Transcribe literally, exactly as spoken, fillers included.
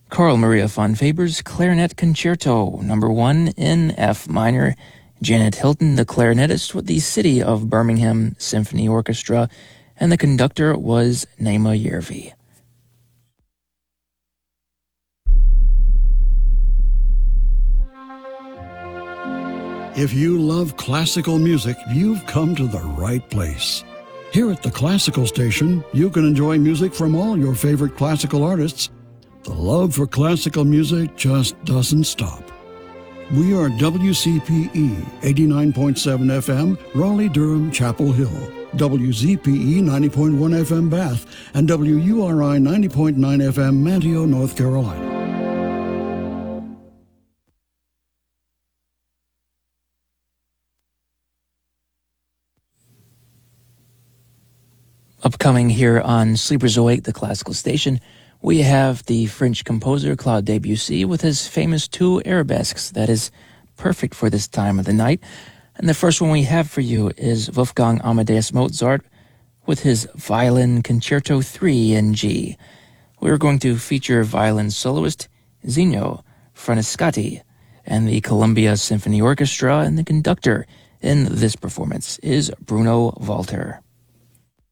Carl Maria von Weber's Clarinet Concerto, number one in F minor. Janet Hilton, the clarinetist with the City of Birmingham Symphony Orchestra, and the conductor was Naima Yervi. If you love classical music, you've come to the right place. Here at the Classical Station, you can enjoy music from all your favorite classical artists. The love for classical music just doesn't stop. We are W C P E eighty-nine point seven F M, Raleigh-Durham, Chapel Hill, W Z P E ninety point one F M, Bath, and W U R I ninety point nine F M, Manteo, North Carolina. Upcoming here on Sleepers Awake, the Classical Station, we have the French composer Claude Debussy with his famous two arabesques that is perfect for this time of the night. And the first one we have for you is Wolfgang Amadeus Mozart with his Violin Concerto three in G. We're going to feature violin soloist Zino Franescati, and the Columbia Symphony Orchestra, and the conductor in this performance is Bruno Walter.